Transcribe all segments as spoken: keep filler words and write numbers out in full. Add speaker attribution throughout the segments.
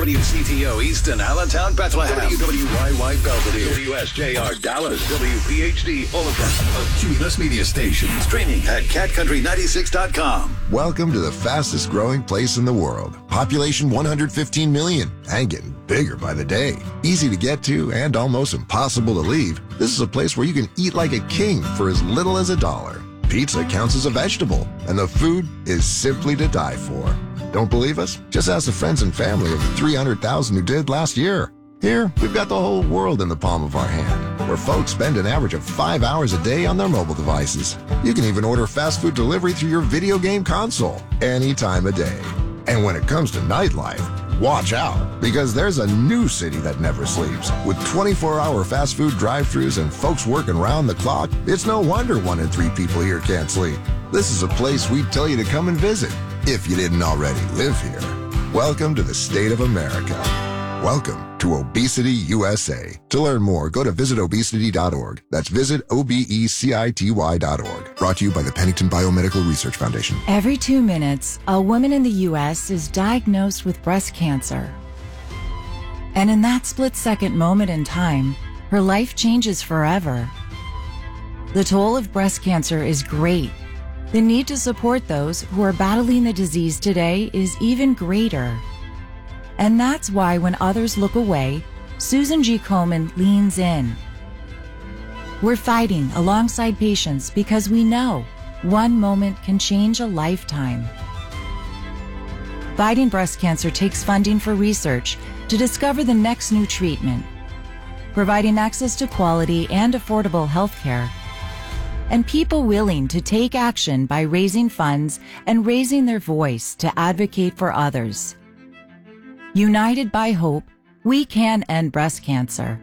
Speaker 1: W C T O Easton, Allentown, Bethlehem. W W Y Y Belvedere. W S J R Dallas. W P H D Omaha. A Cumulus Media Station. Streaming at cat country ninety-six dot com.
Speaker 2: Welcome to the fastest growing place in the world. Population one hundred fifteen million and getting bigger by the day. Easy to get to and almost impossible to leave. This is a place where you can eat like a king for as little as a dollar. Pizza counts as a vegetable, and the food is simply to die for. Don't believe us? Just ask the friends and family of the three hundred thousand who did last year. Here, we've got the whole world in the palm of our hand, where folks spend an average of five hours a day on their mobile devices. You can even order fast food delivery through your video game console any time of day. And when it comes to nightlife, watch out, because there's a new city that never sleeps. With twenty-four hour fast food drive-thrus and folks working round the clock, it's no wonder one in three people here can't sleep. This is a place we'd tell you to come and visit, if you didn't already live here. Welcome to the state of America. Welcome to Obesity U S A. To learn more, go to visit obesity dot org. That's visit O B E C I T Y dot org. Brought to you by the Pennington Biomedical Research Foundation.
Speaker 3: Every two minutes, a woman in the U S is diagnosed with breast cancer. And in that split-second moment in time, her life changes forever. The toll of breast cancer is great. The need to support those who are battling the disease today is even greater. And that's why when others look away, Susan G. Komen leans in. We're fighting alongside patients because we know one moment can change a lifetime. Fighting breast cancer takes funding for research to discover the next new treatment, providing access to quality and affordable health care, and people willing to take action by raising funds and raising their voice to advocate for others. United by hope, we can end breast cancer.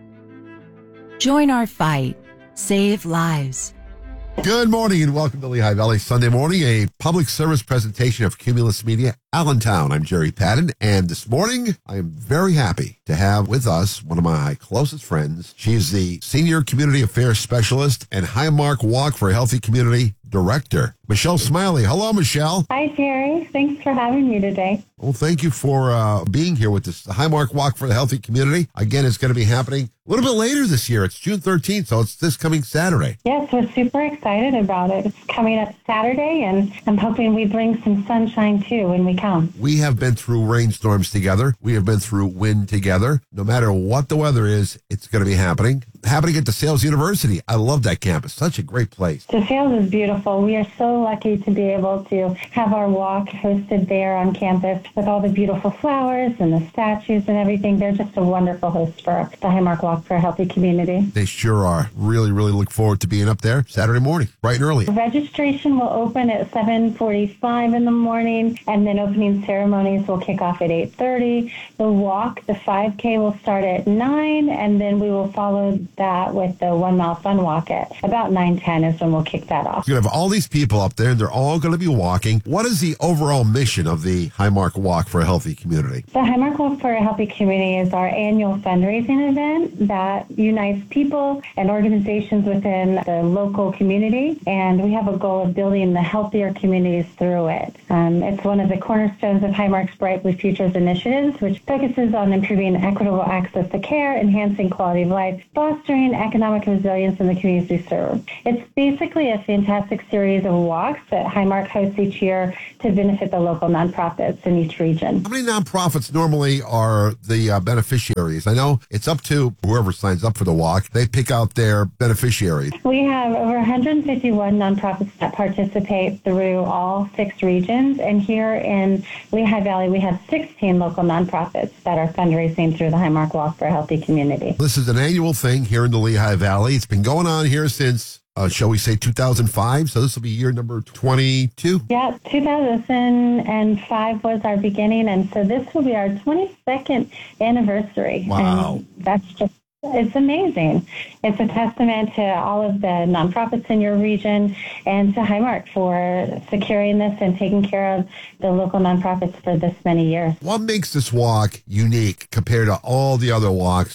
Speaker 3: Join our fight. Save lives.
Speaker 4: Good morning and welcome to Lehigh Valley Sunday Morning, a public service presentation of Cumulus Media, Allentown. I'm Jerry Patton, and this morning I am very happy to have with us one of my closest friends. She is the Senior Community Affairs Specialist and Highmark Walk for a Healthy Community Director, Michelle Smiley. Hello, Michelle.
Speaker 5: Hi, Jerry. Thanks for having me today.
Speaker 4: Well, thank you for uh, being here with us. The Highmark Walk for the Healthy Community. Again, it's going to be happening a little bit later this year. It's June thirteenth, so it's this coming Saturday.
Speaker 5: Yes, we're super excited about it. It's coming up Saturday, and I'm hoping we bring some sunshine, too, when we come.
Speaker 4: We have been through rainstorms together. We have been through wind together. No matter what the weather is, it's going to be happening. Happening at DeSales University. I love that campus. Such a great place.
Speaker 5: DeSales is beautiful. We are so lucky to be able to have our walk hosted there on campus with all the beautiful flowers and the statues and everything. They're just a wonderful host for the Highmark Walk for a Healthy Community.
Speaker 4: They sure are. Really, really look forward to being up there Saturday morning, bright and early.
Speaker 5: Registration will open at seven forty-five in the morning, and then opening ceremonies will kick off at eight thirty. The walk, the five K, will start at nine, and then we will follow that with the one mile fun walk at about nine ten is when we'll kick that off.
Speaker 4: You're going to have all these people up there, and they're all going to be walking. What is the overall mission of the Highmark Walk for a Healthy Community?
Speaker 5: The Highmark Walk for a Healthy Community is our annual fundraising event that unites people and organizations within the local community, and we have a goal of building the healthier communities through it. Um, it's one of the cornerstones of Highmark's Bright Blue Futures initiatives, which focuses on improving equitable access to care, enhancing quality of life, fostering economic resilience in the communities we serve. It's basically a fantastic series of walks that Highmark hosts each year to benefit the local nonprofits in each region.
Speaker 4: How many nonprofits normally are the uh, beneficiaries? I know it's up to whoever signs up for the walk. They pick out their beneficiaries.
Speaker 5: We have over one hundred fifty-one nonprofits that participate through all six regions, and here in Lehigh Valley, we have sixteen local nonprofits that are fundraising through the Highmark Walk for a Healthy Community.
Speaker 4: This is an annual thing here in the Lehigh Valley. It's been going on here since, uh, shall we say, two thousand five, so this will be year number twenty-two?
Speaker 5: Yeah, two thousand five was our beginning, and so this will be our twenty-second anniversary.
Speaker 4: Wow.
Speaker 5: And that's just It's amazing. It's a testament to all of the nonprofits in your region and to Highmark for securing this and taking care of the local nonprofits for this many years.
Speaker 4: What makes this walk unique compared to all the other walks that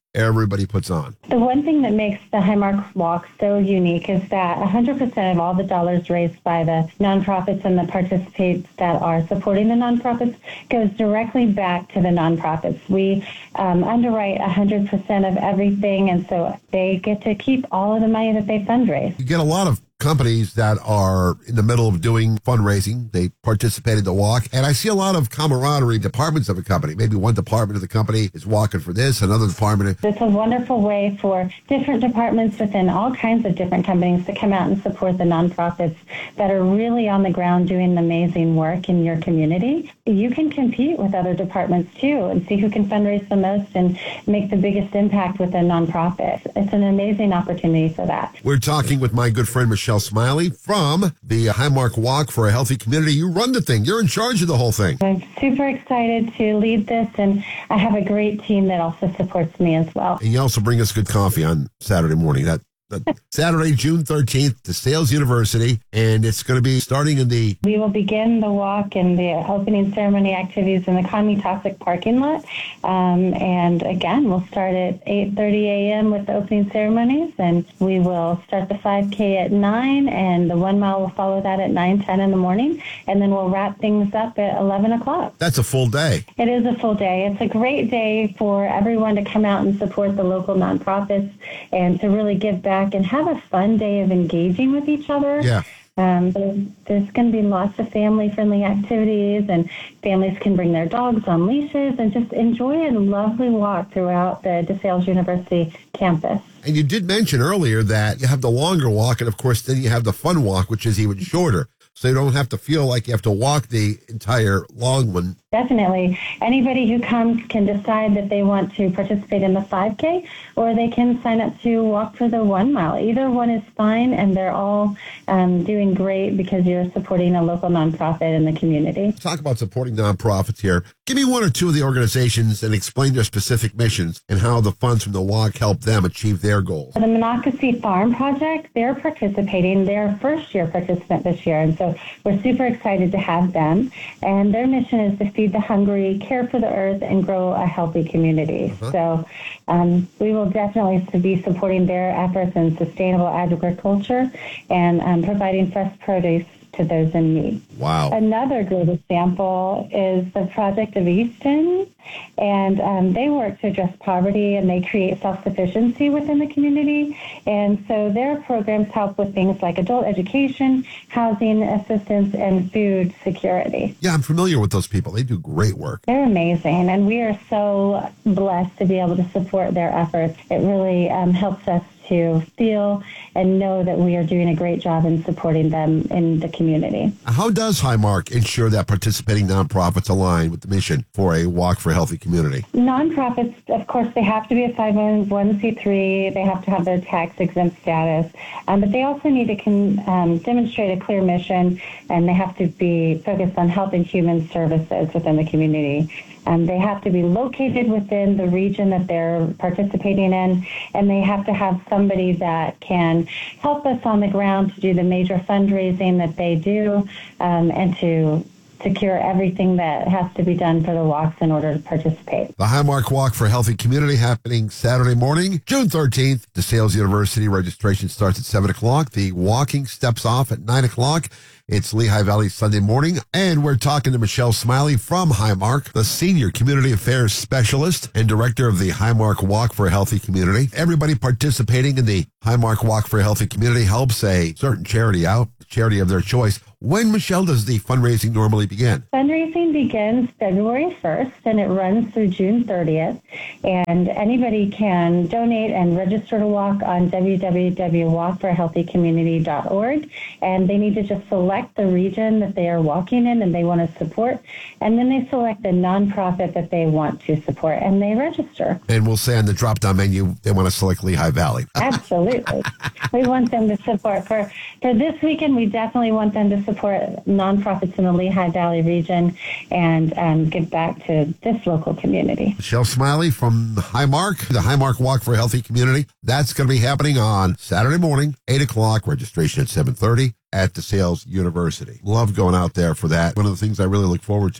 Speaker 4: everybody puts on.
Speaker 5: The one thing that makes the Highmark Walk so unique is that one hundred percent of all the dollars raised by the nonprofits and the participants that are supporting the nonprofits goes directly back to the nonprofits. We um, underwrite one hundred percent of everything, and so they get to keep all of the money that they fundraise.
Speaker 4: You get a lot of companies that are in the middle of doing fundraising. They participate in the walk, and I see a lot of camaraderie departments of a company. Maybe one department of the company is walking for this, another department.
Speaker 5: It's a wonderful way for different departments within all kinds of different companies to come out and support the nonprofits that are really on the ground doing amazing work in your community. You can compete with other departments too and see who can fundraise the most and make the biggest impact with a nonprofit. It's an amazing opportunity for that.
Speaker 4: We're talking with my good friend Michelle Smiley from the Highmark Walk for a Healthy Community. You run the thing. You're in charge of the whole thing.
Speaker 5: I'm super excited to lead this, and I have a great team that also supports me as well.
Speaker 4: And you also bring us good coffee on Saturday morning. That Saturday, June thirteenth, to Sales University, and it's going to be starting in the...
Speaker 5: We will begin the walk and the opening ceremony activities in the Conmee-Tossick parking lot, um, and again, we'll start at eight thirty a.m. with the opening ceremonies, and we will start the five K at nine, and the one mile will follow that at nine ten in the morning, and then we'll wrap things up at eleven o'clock.
Speaker 4: That's a full day.
Speaker 5: It is a full day. It's a great day for everyone to come out and support the local nonprofits and to really give back and have a fun day of engaging with each other.
Speaker 4: Yeah.
Speaker 5: Um, there's there's going to be lots of family-friendly activities, and families can bring their dogs on leashes and just enjoy a lovely walk throughout the DeSales University campus.
Speaker 4: And you did mention earlier that you have the longer walk, and of course then you have the fun walk, which is even shorter. So you don't have to feel like you have to walk the entire long one.
Speaker 5: Definitely. Anybody who comes can decide that they want to participate in the five K, or they can sign up to walk for the one mile. Either one is fine, and they're all um, doing great because you're supporting a local nonprofit in the community.
Speaker 4: Talk about supporting nonprofits here. Give me one or two of the organizations and explain their specific missions and how the funds from the walk help them achieve their goals.
Speaker 5: The Monocacy Farm Project, they're participating. They're a first-year participant this year, and so we're super excited to have them. And their mission is to feed the hungry, care for the earth, and grow a healthy community. Uh-huh. So um, we will definitely be supporting their efforts in sustainable agriculture and um, providing fresh produce to those in need.
Speaker 4: Wow.
Speaker 5: Another great example is the Project of Easton, and um, they work to address poverty, and they create self-sufficiency within the community. And so their programs help with things like adult education, housing assistance, and food security.
Speaker 4: Yeah, I'm familiar with those people. They do great work.
Speaker 5: They're amazing, and we are so blessed to be able to support their efforts. It really um, helps us to feel and know that we are doing a great job in supporting them in the community.
Speaker 4: How does Highmark ensure that participating nonprofits align with the mission for a Walk for a Healthy Community?
Speaker 5: Nonprofits, of course, they have to be a five oh one c three. They have to have their tax-exempt status. Um, but they also need to con, um, demonstrate a clear mission, and they have to be focused on health and human services within the community. Um, they have to be located within the region that they're participating in, and they have to have somebody that can help us on the ground to do the major fundraising that they do, um, and to secure everything that has to be done for the walks in order to participate.
Speaker 4: The Highmark Walk for a Healthy Community happening Saturday morning, June thirteenth, DeSales University. Registration starts at seven o'clock. The walking steps off at nine o'clock. It's Lehigh Valley Sunday morning, and we're talking to Michelle Smiley from Highmark, the Senior Community Affairs Specialist and Director of the Highmark Walk for a Healthy Community. Everybody participating in the Highmark Walk for a Healthy Community helps a certain charity out, charity of their choice. When, Michelle, does the fundraising normally begin?
Speaker 5: Fundraising begins February first, and it runs through June thirtieth. And anybody can donate and register to walk on w w w dot walk for a healthy community dot org. And they need to just select the region that they are walking in and they want to support. And then they select the nonprofit that they want to support, and they register.
Speaker 4: And we'll say on the drop-down menu, they want to select Lehigh Valley.
Speaker 5: Absolutely. We want them to support. For, for this weekend, we definitely want them to support nonprofits in the Lehigh Valley region and um, give back to this local community.
Speaker 4: Michelle Smiley from Highmark, the Highmark Walk for a Healthy Community. That's going to be happening on Saturday morning, eight o'clock, registration at seven thirty at DeSales University. Love going out there for that. One of the things I really look forward to.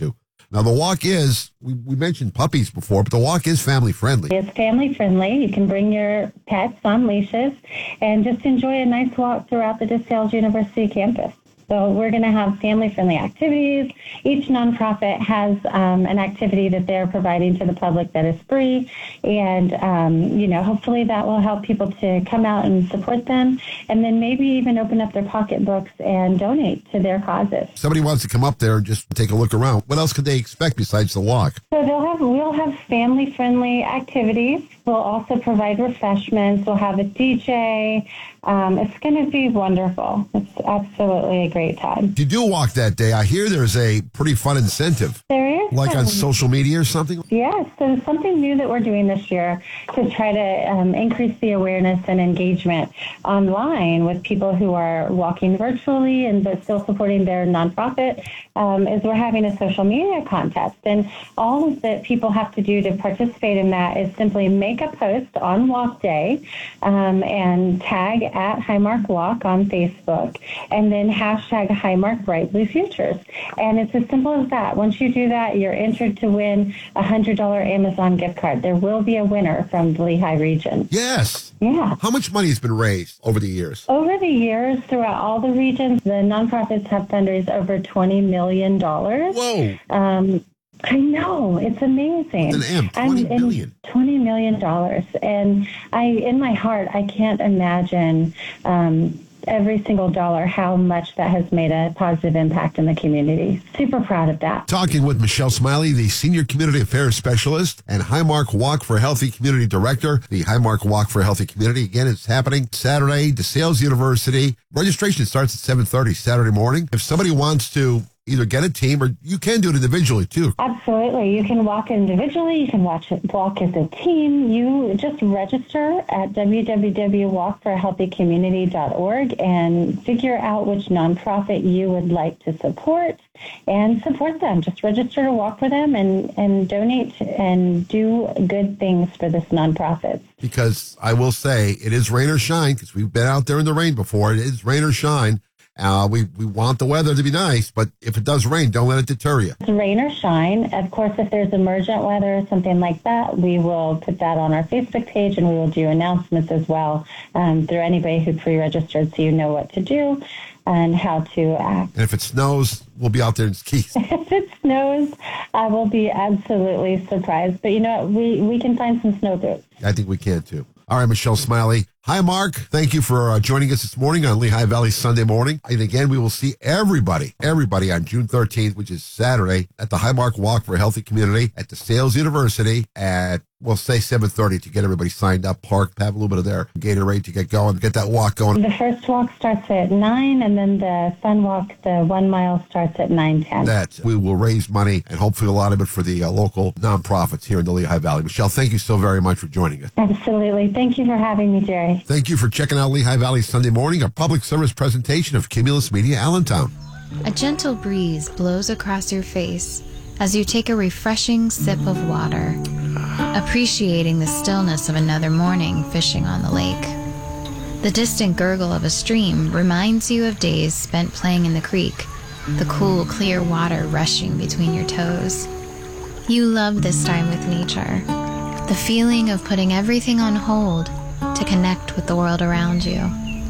Speaker 4: Now, the walk is, we, we mentioned puppies before, but the walk is family friendly.
Speaker 5: It's family friendly. You can bring your pets on leashes and just enjoy a nice walk throughout the DeSales University campus. So we're going to have family-friendly activities. Each nonprofit has um, an activity that they're providing to the public that is free. And, um, you know, hopefully that will help people to come out and support them and then maybe even open up their pocketbooks and donate to their causes.
Speaker 4: Somebody wants to come up there and just take a look around. What else could they expect besides the walk?
Speaker 5: So they'll have, we'll have family-friendly activities. We'll also provide refreshments. We'll have a D J. Um, it's going to be wonderful. It's absolutely a great time.
Speaker 4: If you do walk that day, I hear there's a pretty fun incentive.
Speaker 5: There is.
Speaker 4: Like
Speaker 5: some,
Speaker 4: on social media or something?
Speaker 5: Yes. So something new that we're doing this year to try to um, increase the awareness and engagement online with people who are walking virtually and but still supporting their nonprofit um, is we're having a social media contest. And all that people have to do to participate in that is simply make a post on walk day um, and tag at Highmark Walk on Facebook and then hashtag Highmark Bright Blue Futures. And it's as simple as that. Once you do that, you're entered to win a one hundred dollars Amazon gift card. There will be a winner from the Lehigh region.
Speaker 4: Yes.
Speaker 5: Yeah.
Speaker 4: How much money has been raised over the years?
Speaker 5: Over the years, throughout all the regions, the nonprofits have fundraised over twenty million dollars.
Speaker 4: Whoa.
Speaker 5: Um, I know. It's amazing.
Speaker 4: An M, twenty million.
Speaker 5: twenty million dollars. And I, in my heart, I can't imagine um, every single dollar, how much that has made a positive impact in the community. Super proud of that.
Speaker 4: Talking with Michelle Smiley, the Senior Community Affairs Specialist and Highmark Walk for Healthy Community Director. The Highmark Walk for Healthy Community, again, it's happening Saturday, DeSales University. Registration starts at seven thirty Saturday morning. If somebody wants to either get a team or you can do it individually too.
Speaker 5: Absolutely. You can walk individually. You can watch it, walk as a team. You just register at w w w dot walk for a healthy community dot org and figure out which nonprofit you would like to support and support them. Just register to walk for them and, and donate and do good things for this nonprofit.
Speaker 4: Because I will say it is rain or shine, because we've been out there in the rain before. It is rain or shine. Uh, we, we want the weather to be nice, but if it does rain, don't let it deter you.
Speaker 5: Rain or shine. Of course, if there's emergent weather or something like that, we will put that on our Facebook page and we will do announcements as well um, through anybody who pre-registered so you know what to do and how to act.
Speaker 4: And if it snows, we'll be out there in skis.
Speaker 5: If it snows, I will be absolutely surprised. But you know what? We, we can find some snow boots.
Speaker 4: I think we can too. All right, Michelle Smiley. Hi, Mark. Thank you for uh, joining us this morning on Lehigh Valley Sunday Morning. And again, we will see everybody, everybody on June thirteenth, which is Saturday, at the Highmark Walk for a Healthy Community at DeSales University at, we'll say seven thirty to get everybody signed up, park, have a little bit of their Gatorade to get going, get that walk going.
Speaker 5: The first walk starts at nine, and then the fun walk, the one mile, starts at nine ten.
Speaker 4: That we will raise money and hopefully a lot of it for the uh, local nonprofits here in the Lehigh Valley. Michelle, thank you so very much for joining us.
Speaker 5: Absolutely. Thank you for having me, Jerry.
Speaker 4: Thank you for checking out Lehigh Valley Sunday Morning, a public service presentation of Cumulus Media Allentown.
Speaker 6: A gentle breeze blows across your face as you take a refreshing sip of water, appreciating the stillness of another morning fishing on the lake. The distant gurgle of a stream reminds you of days spent playing in the creek, the cool, clear water rushing between your toes. You love this time with nature, the feeling of putting everything on hold to connect with the world around you.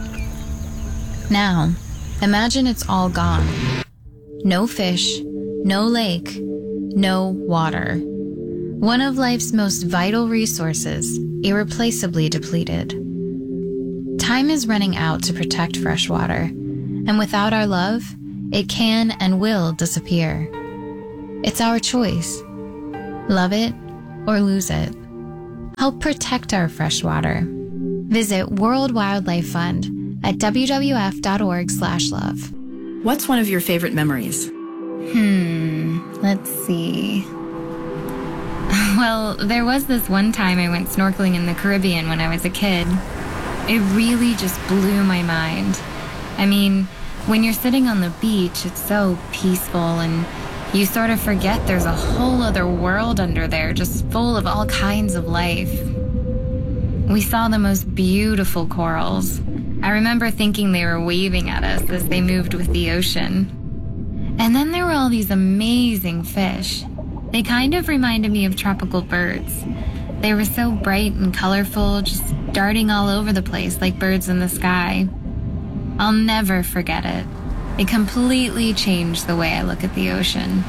Speaker 6: Now, imagine it's all gone. No fish, no lake, no water. One of life's most vital resources, irreplaceably depleted. Time is running out to protect fresh water, and without our love, it can and will disappear. It's our choice. Love it or lose it. Help protect our fresh water. Visit World Wildlife Fund at w w f dot org slash love.
Speaker 7: What's one of your favorite memories?
Speaker 6: Hmm, let's see. Well, there was this one time I went snorkeling in the Caribbean when I was a kid. It really just blew my mind. I mean, when you're sitting on the beach, it's so peaceful and you sort of forget there's a whole other world under there just full of all kinds of life. We saw the most beautiful corals. I remember thinking they were waving at us as they moved with the ocean. And then there were all these amazing fish. They kind of reminded me of tropical birds. They were so bright and colorful, just darting all over the place like birds in the sky. I'll never forget it. It completely changed the way I look at the ocean.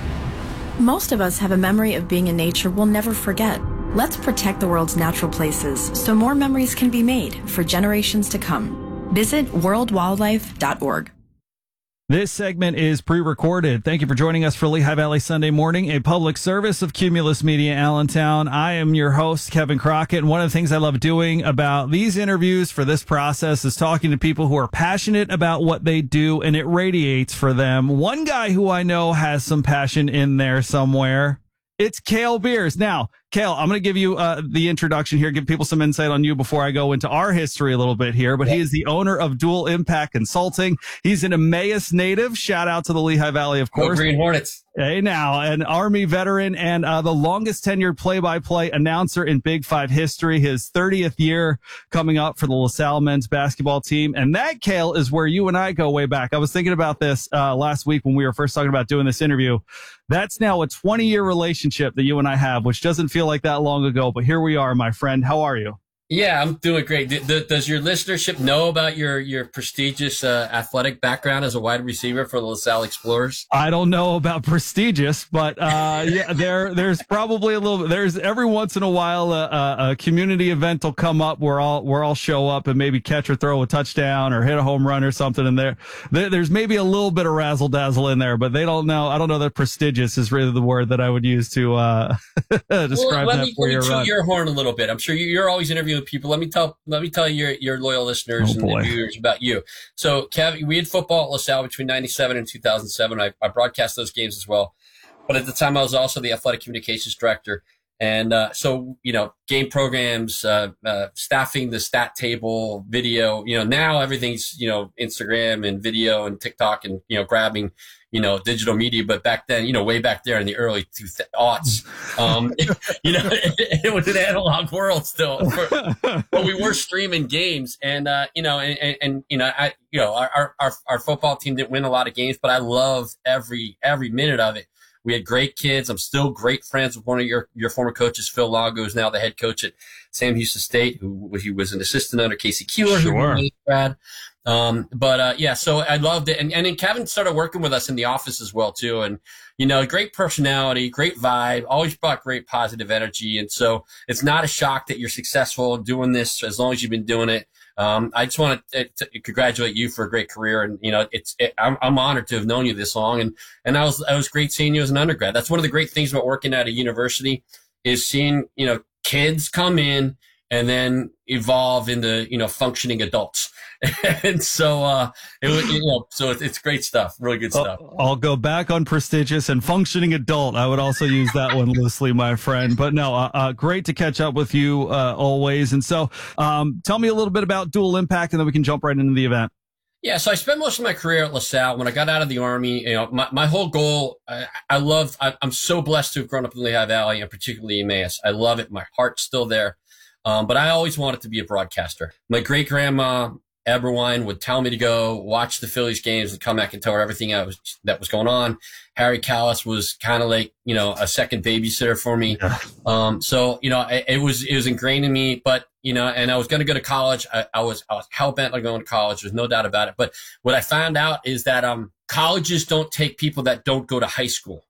Speaker 7: Most of us have a memory of being in nature we'll never forget. Let's protect the world's natural places so more memories can be made for generations to come. Visit world wildlife dot org.
Speaker 8: This segment is pre-recorded. Thank you for joining us for Lehigh Valley Sunday Morning, a public service of Cumulus Media Allentown. I am your host, Kevin Crockett, and one of the things I love doing about these interviews for this process is talking to people who are passionate about what they do, and it radiates for them. One guy who I know has some passion in there somewhere. It's Cale Beers. Now, Cale, I'm going to give you uh, the introduction here, give people some insight on you before I go into our history a little bit here. But he is the owner of Dual Impact Consulting. He's an Emmaus native. Shout out to the Lehigh Valley, of course.
Speaker 9: Go Green Hornets.
Speaker 8: Hey, now, an Army veteran and uh, the longest tenured play-by-play announcer in Big Five history. His thirtieth year coming up for the LaSalle men's basketball team. And that, Cale, is where you and I go way back. I was thinking about this uh, last week when we were first talking about doing this interview. That's now a twenty-year relationship that you and I have, which doesn't feel like that long ago. But here we are, my friend. How are you?
Speaker 9: Yeah, I'm doing great. D- d- does your listenership know about your your prestigious uh, athletic background as a wide receiver for the LaSalle Explorers?
Speaker 8: I don't know about prestigious, but uh, yeah, there there's probably a little bit. There's every once in a while a, a, a community event will come up where I'll where I'll show up and maybe catch or throw a touchdown or hit a home run or something. And there, there there's maybe a little bit of razzle dazzle in there, but they don't know. I don't know that prestigious is really the word that I would use to uh, describe
Speaker 9: well, let
Speaker 8: that
Speaker 9: me,
Speaker 8: for
Speaker 9: let
Speaker 8: your
Speaker 9: me toot
Speaker 8: run.
Speaker 9: your horn a little bit. I'm sure you, you're always interviewing people. Let me tell let me tell your your loyal listeners
Speaker 8: Oh,
Speaker 9: and
Speaker 8: boy.
Speaker 9: the viewers about you. So, Kev, we had football at LaSalle between ninety-seven and two thousand seven. I, I broadcast those games as well. But at the time, I was also the athletic communications director. And uh, so, you know, game programs, uh, uh, staffing the stat table, video, you know, now everything's, you know, Instagram and video and TikTok and, you know, grabbing, you know, digital media. But back then, you know, way back there in the early two aughts, um, it, you know, it, it was an analog world still. But we were streaming games and, uh, you know, and, and, and, you know, I, you know, our, our, our football team didn't win a lot of games, but I loved every, every minute of it. We had great kids. I'm still great friends with one of your, your former coaches, Phil Longo, who's now the head coach at Sam Houston State, who he was an assistant under Casey Keeler,
Speaker 8: Sure.
Speaker 9: who Brad. Um, but, uh, yeah, so I loved it. And, and then Kevin started working with us in the office as well, too. And, you know, great personality, great vibe, always brought great positive energy. And so it's not a shock that you're successful doing this as long as you've been doing it. Um, I just want to, to congratulate you for a great career. And, you know, it's, it, I'm, I'm honored to have known you this long. And, and I was, I was great seeing you as an undergrad. That's one of the great things about working at a university is seeing, you know, kids come in and then evolve into, you know, functioning adults. And so, uh, it was, you know, so it's, it's great stuff, really good stuff.
Speaker 8: I'll, I'll go back on prestigious and functioning adult. I would also use that one loosely, my friend. But no, uh, uh, great to catch up with you uh, always. And so, um, tell me a little bit about Dual Impact, and then we can jump right into the event.
Speaker 9: Yeah, so I spent most of my career at LaSalle. When I got out of the Army, you know, my, my whole goal, I, I love, I, I'm so blessed to have grown up in the Lehigh Valley and particularly Emmaus. I love it. My heart's still there. Um, but I always wanted to be a broadcaster. My great grandma, Eberwine, would tell me to go watch the Phillies games and come back and tell her everything I was, that was going on. Harry Callis was kind of like, you know, a second babysitter for me.
Speaker 8: Yeah.
Speaker 9: Um, so, you know, it, it was, it was ingrained in me, but, you know, and I was going to go to college. I, I was, I was hell bent on going to college. There's no doubt about it. But what I found out is that, um, colleges don't take people that don't go to high school.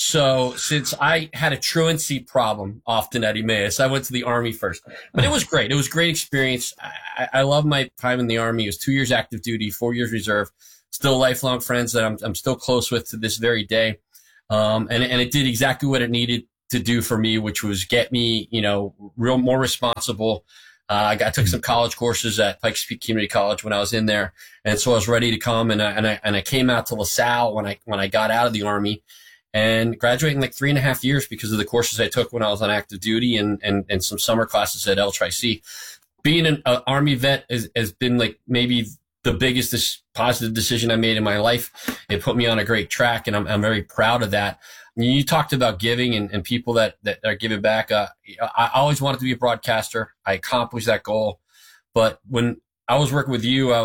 Speaker 9: So since I had a truancy problem often at Emmaus, I went to the Army first. But it was great. It was a great experience. I, I love my time in the Army. It was two years active duty, four years reserve. Still lifelong friends that I'm, I'm still close with to this very day. Um, and, and it did exactly what it needed to do for me, which was get me, you know, real more responsible. Uh, I, got, I took some college courses at Pikes Peak Community College when I was in there. And so I was ready to come. And I, and I, and I came out to LaSalle when I, when I got out of the Army. And graduated in like three and a half years because of the courses I took when I was on active duty and, and, and some summer classes at L T R I C. Being an uh, Army vet has, has been like maybe the biggest dis- positive decision I made in my life. It put me on a great track, and I'm, I'm very proud of that. You talked about giving and, and people that, that are giving back. Uh, I always wanted to be a broadcaster. I accomplished that goal. But when I was working with you, I was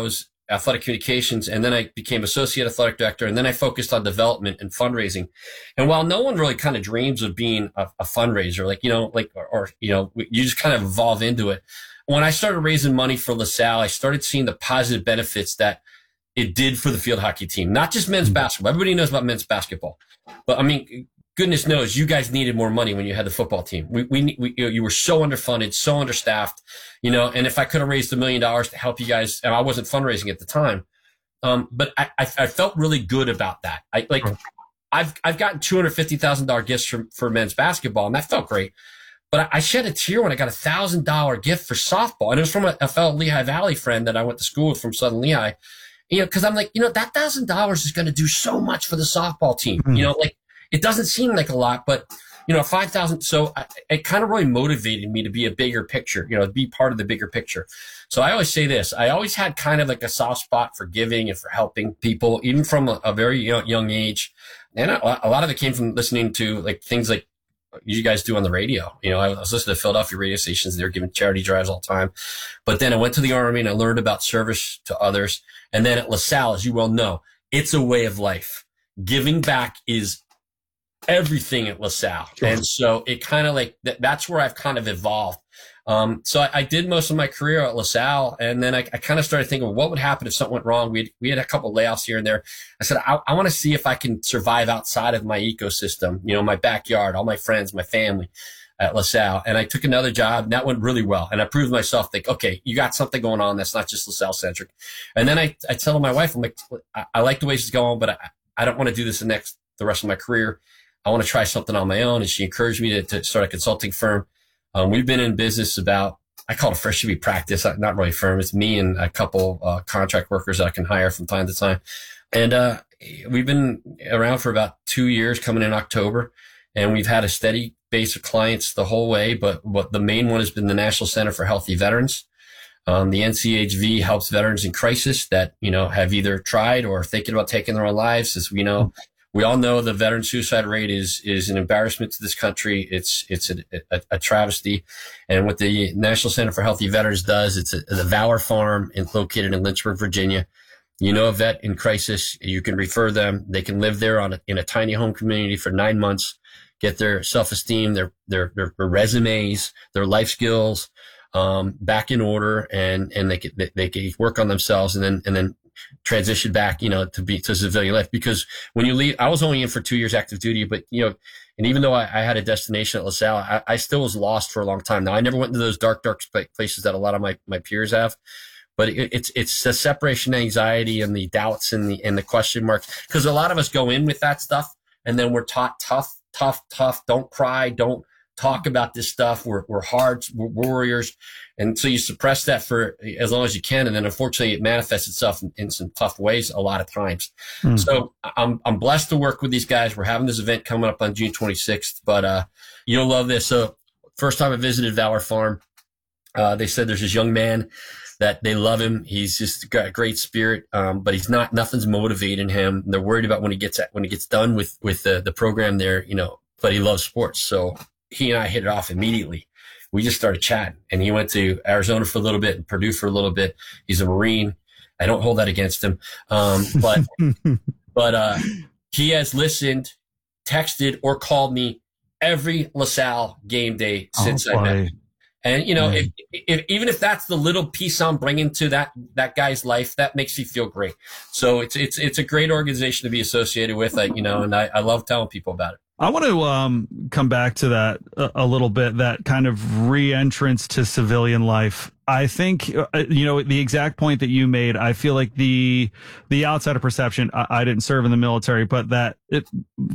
Speaker 9: athletic communications, and then I became associate athletic director, and then I focused on development and fundraising. And while no one really kind of dreams of being a, a fundraiser, like, you know, like, or, or, you know, you just kind of evolve into it. When I started raising money for LaSalle, I started seeing the positive benefits that it did for the field hockey team, not just men's basketball. Everybody knows about men's basketball, but I mean, goodness knows you guys needed more money when you had the football team. We, we, we you were so underfunded, so understaffed, you know, and if I could have raised a million dollars to help you guys, and I wasn't fundraising at the time. Um, but I, I, I felt really good about that. I like, I've, I've gotten two hundred fifty thousand dollars gifts for, for men's basketball, and that felt great. But I, I shed a tear when I got a thousand dollar gift for softball. And it was from a, a fellow Lehigh Valley friend that I went to school with from Southern Lehigh, you know, cause I'm like, you know, that thousand dollars is going to do so much for the softball team, mm-hmm. you know, like, it doesn't seem like a lot, but, you know, five thousand. So I, it kind of really motivated me to be a bigger picture, you know, to be part of the bigger picture. So I always say this, I always had kind of like a soft spot for giving and for helping people, even from a, a very young, young age. And a, a lot of it came from listening to like things like you guys do on the radio. You know, I was listening to Philadelphia radio stations. They were giving charity drives all the time. But then I went to the Army and I learned about service to others. And then at LaSalle, as you well know, it's a way of life. Giving back is everything at LaSalle. Sure. And so it kind of like, that, that's where I've kind of evolved. Um, so I, I did most of my career at LaSalle. And then I, I kind of started thinking, well, what would happen if something went wrong? We had, we had a couple of layoffs here and there. I said, I, I want to see if I can survive outside of my ecosystem, you know, my backyard, all my friends, my family at LaSalle. And I took another job and that went really well. And I proved myself, like, okay, you got something going on that's not just LaSalle centric. And then I, I tell my wife, I'm like, I, I like the way she's going, but I, I don't want to do this the next, the rest of my career. I want to try something on my own. And she encouraged me to, to start a consulting firm. Um, we've been in business about, I call it a fresh to be practice, not really a firm. It's me and a couple, uh, contract workers that I can hire from time to time. And, uh, we've been around for about two years coming in October, and we've had a steady base of clients the whole way. But what the main one has been the National Center for Healthy Veterans. Um, the N C H V helps veterans in crisis that, you know, have either tried or thinking about taking their own lives. As we know, we all know the veteran suicide rate is, is an embarrassment to this country. It's, it's a, a, a travesty. And what the National Center for Healthy Veterans does, it's a, the Valor Farm in, located in Lynchburg, Virginia. You know, a vet in crisis, you can refer them. They can live there on a, in a tiny home community for nine months, get their self-esteem, their, their, their, their resumes, their life skills, um, back in order, and, and they can, they, they can work on themselves and then, and then, transition back, you know, to be to civilian life. Because when you leave, I was only in for two years active duty, but, you know, and even though I, I had a destination at LaSalle, I, I still was lost for a long time. Now, I never went into those dark, dark places that a lot of my, my peers have, but it, it's, it's the separation anxiety and the doubts and the, and the question marks. Cause a lot of us go in with that stuff and then we're taught tough, tough, tough, don't cry, don't talk about this stuff. We're, we're hard, we're warriors. And so you suppress that for as long as you can. And then unfortunately it manifests itself in, in some tough ways a lot of times. Mm-hmm. So I'm, I'm blessed to work with these guys. We're having this event coming up on June twenty-sixth, but, uh, you'll love this. So first time I visited Valor Farm, uh, they said there's this young man that they love him. He's just got a great spirit. Um, but he's not, nothing's motivating him. They're worried about when he gets at, when he gets done with, with the, the program there, you know, but he loves sports. So he and I hit it off immediately. We just started chatting, and he went to Arizona for a little bit and Purdue for a little bit. He's a Marine. I don't hold that against him. Um, but, but, uh, he has listened, texted, or called me every LaSalle game day since oh, I met him. And, you know, if, if, even if that's the little piece I'm bringing to that, that guy's life, that makes me feel great. So it's, it's, it's a great organization to be associated with, like, you know, and I, I love telling people about it.
Speaker 8: I want to um, come back to that a, a little bit, that kind of re-entrance to civilian life. I think, uh, you know, the exact point that you made, I feel like the the outsider perception, I, I didn't serve in the military, but that it,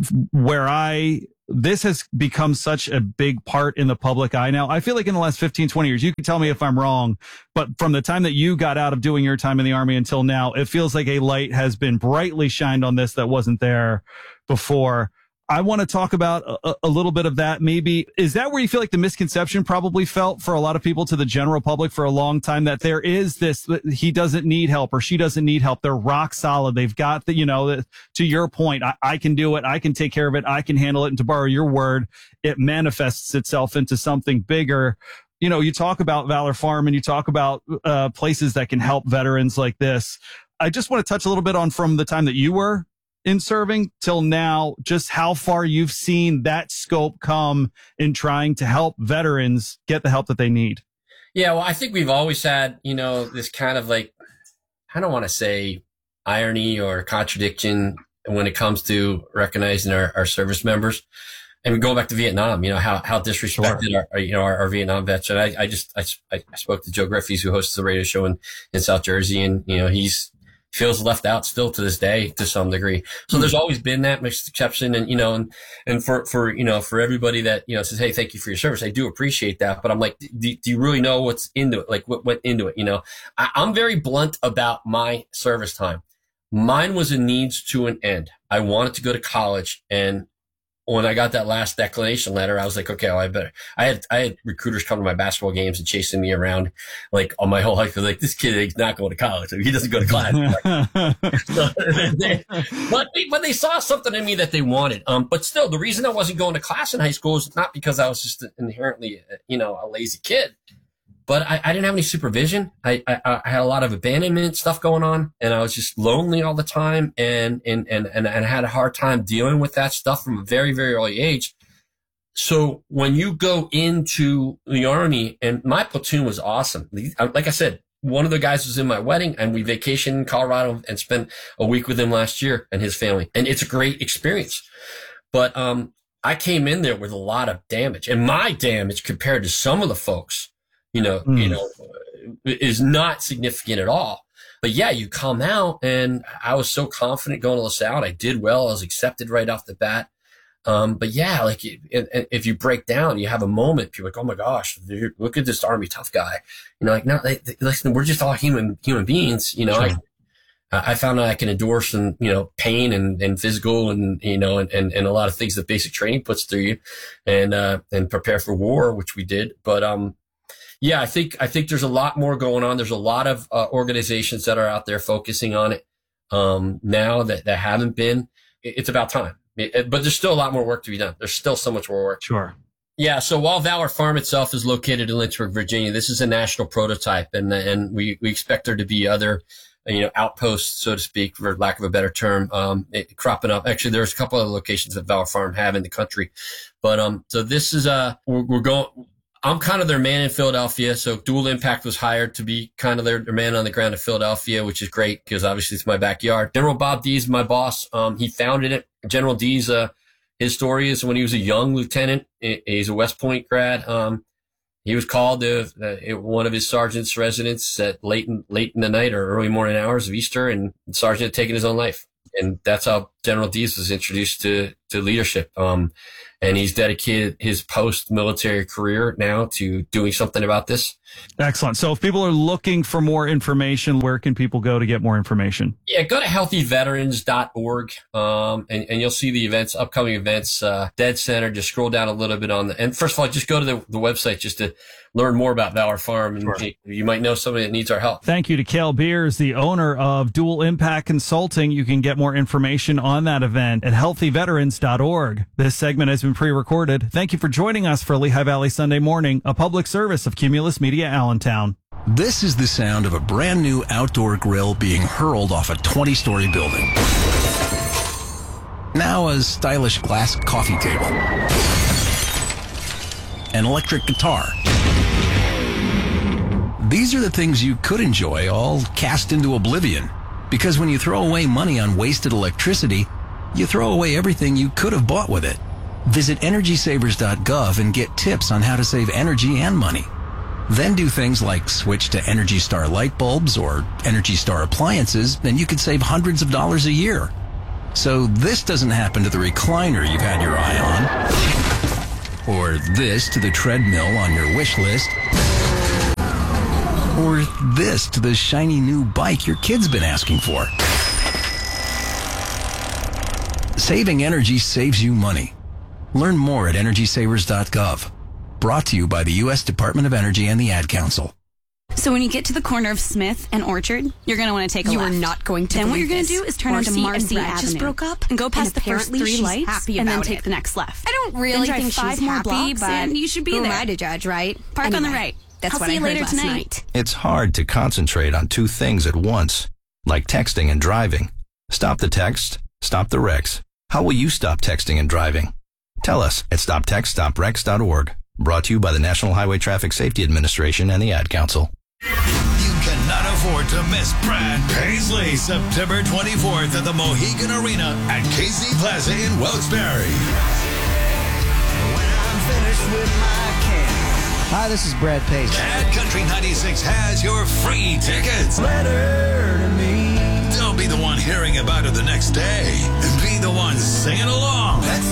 Speaker 8: where I, this has become such a big part in the public eye now. I feel like in the last fifteen, twenty years, you can tell me if I'm wrong, but from the time that you got out of doing your time in the Army until now, it feels like a light has been brightly shined on this that wasn't there before. I want to talk about a, a little bit of that. Maybe is that where you feel like the misconception probably felt for a lot of people, to the general public, for a long time, that there is this, he doesn't need help or she doesn't need help. They're rock solid. They've got the, you know, the, to your point, I, I can do it. I can take care of it. I can handle it. And to borrow your word, it manifests itself into something bigger. you know, you talk about Valor Farm and you talk about uh, places that can help veterans like this. I just want to touch a little bit on from the time that you were in serving till now, just how far you've seen that scope come in trying to help veterans get the help that they need.
Speaker 9: Yeah, well, I think we've always had, you know, this kind of like, I don't want to say irony or contradiction when it comes to recognizing our, our service members. And we go back to Vietnam, you know, how, how disrespected sure. our, you know, our, our Vietnam vets. And I, I just, I, I spoke to Joe Griffiths, who hosts the radio show in, in South Jersey. And, you know, he's, feels left out still to this day to some degree. So mm-hmm. there's always been that mixed exception. And, you know, and, and for, for, you know, for everybody that, you know, says, hey, thank you for your service. I do appreciate that. But I'm like, do, do you really know what's into it? Like what went into it? You know, I, I'm very blunt about my service time. Mine was a needs to an end. I wanted to go to college, and when I got that last declination letter, I was like, okay, well, I better. I had I had recruiters come to my basketball games and chasing me around like all my whole life. They're like, this kid is not going to college. He doesn't go to class. so, they, but they, but they saw something in me that they wanted. Um, but still, the reason I wasn't going to class in high school is not because I was just inherently, you know, a lazy kid. But I, I didn't have any supervision. I, I, I had a lot of abandonment stuff going on, and I was just lonely all the time, and, and, and, and, and I had a hard time dealing with that stuff from a very, very early age. So when you go into the Army, and my platoon was awesome. Like I said, one of the guys was in my wedding, and we vacationed in Colorado and spent a week with him last year and his family. And it's a great experience. But, um, I came in there with a lot of damage, and my damage compared to some of the folks, you know, mm. you know, is not significant at all. But yeah, you come out, and I was so confident going to LaSalle. I did well. I was accepted right off the bat. Um, but yeah, like if you break down, you have a moment, people are like, oh my gosh, look at this Army tough guy. You know, like, no, they, they, listen, we're just all human, human beings. You know, sure. I, I found out I can endure some, you know, pain and, and physical and, you know, and, and, and a lot of things that basic training puts through you, and, uh, and prepare for war, which we did. But, um, yeah, I think, I think there's a lot more going on. There's a lot of uh, organizations that are out there focusing on it, um, now that, that haven't been. It's about time. It, but there's still a lot more work to be done. There's still so much more work.
Speaker 8: Sure.
Speaker 9: Yeah. So while Valor Farm itself is located in Lynchburg, Virginia, this is a national prototype, and, and we, we expect there to be other, you know, outposts, so to speak, for lack of a better term, um, it, cropping up. Actually, there's a couple of locations that Valor Farm have in the country. But, um, so this is, uh, we're, we're going, I'm kind of their man in Philadelphia. So Dual Impact was hired to be kind of their, their man on the ground in Philadelphia, which is great because obviously it's my backyard. General Bob Dees, my boss, um, he founded it. General Dees, uh, his story is when he was a young lieutenant, he's a West Point grad. Um, he was called to uh, one of his sergeant's residence at late in, late in the night or early morning hours of Easter, and the sergeant had taken his own life. And that's how General Dees was introduced to, to leadership. Um, and he's dedicated his post-military career now to doing something about this.
Speaker 8: Excellent. So if people are looking for more information, where can people go to get more information?
Speaker 9: Yeah, go to healthy veterans dot org, um, and, and you'll see the events, upcoming events, uh, dead center. Just scroll down a little bit on the, and first of all, just go to the, the website just to learn more about Valor Farm, and sure. you, you might know somebody that needs our help.
Speaker 8: Thank you to Cale Beers, the owner of Dual Impact Consulting. You can get more information on that event at healthy veterans dot org. This segment has been pre-recorded. Thank you for joining us for Lehigh Valley Sunday Morning, a public service of Cumulus Media Allentown.
Speaker 10: This is the sound of a brand new outdoor grill being hurled off a twenty-story building. Now a stylish glass coffee table. An electric guitar. These are the things you could enjoy, all cast into oblivion. Because when you throw away money on wasted electricity, you throw away everything you could have bought with it. Visit energy savers dot gov and get tips on how to save energy and money. Then do things like switch to Energy Star light bulbs or Energy Star appliances, and you could save hundreds of dollars a year. So this doesn't happen to the recliner you've had your eye on, or this to the treadmill on your wish list, or this to the shiny new bike your kid's been asking for. Saving energy saves you money. Learn more at energy savers dot gov. Brought to you by the U S Department of Energy and the Ad Council.
Speaker 11: So when you get to the corner of Smith and Orchard, you're going to want to take a
Speaker 12: You
Speaker 11: left.
Speaker 12: are not going to
Speaker 11: Then what
Speaker 12: believe
Speaker 11: you're going to
Speaker 12: this.
Speaker 11: do is turn
Speaker 12: Marcy
Speaker 11: onto Marcy
Speaker 12: and Brad
Speaker 11: Avenue.
Speaker 12: just broke up,
Speaker 11: and go past
Speaker 12: and
Speaker 11: the first
Speaker 12: apparently
Speaker 11: three
Speaker 12: she's
Speaker 11: lights,
Speaker 12: happy
Speaker 11: and then
Speaker 12: about
Speaker 11: take
Speaker 12: it.
Speaker 11: the next left.
Speaker 12: I don't really
Speaker 11: then drive
Speaker 12: think
Speaker 11: five
Speaker 12: she's
Speaker 11: more
Speaker 12: happy,
Speaker 11: blocks,
Speaker 12: but
Speaker 11: and you should be
Speaker 12: who
Speaker 11: there.
Speaker 12: am I to judge, right?
Speaker 11: Park on the
Speaker 12: Anyway,
Speaker 11: right.
Speaker 12: That's
Speaker 11: I'll
Speaker 12: what
Speaker 11: see
Speaker 12: I
Speaker 11: you
Speaker 12: heard
Speaker 11: later
Speaker 12: last
Speaker 11: tonight.
Speaker 12: night.
Speaker 10: It's hard to concentrate on two things at once, like texting and driving. Stop the text, stop the wrecks. How will you stop texting and driving? Tell us at stop text stop wrecks dot org. Brought to you by the National Highway Traffic Safety Administration and the Ad Council.
Speaker 1: You cannot afford to miss Brad Paisley, September twenty-fourth at the Mohegan Arena at K C Plaza in Wilkes-Barre.
Speaker 13: Hi, this is Brad Paisley.
Speaker 1: Cat Country ninety-six has your free tickets. Letter to me. Don't be the one hearing about it the next day. Be the one singing along. Let's